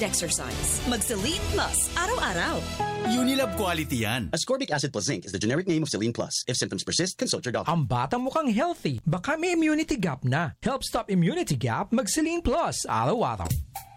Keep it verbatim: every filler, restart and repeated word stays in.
and exercise. Mag-Celine Plus, araw-araw. Unilab quality yan. Ascorbic acid plus zinc is the generic name of Celine Plus. If symptoms persist, consult your doctor. Ang bata mukhang healthy. Baka may immunity gap na. Help stop immunity gap, mag-Celine Plus, araw-araw.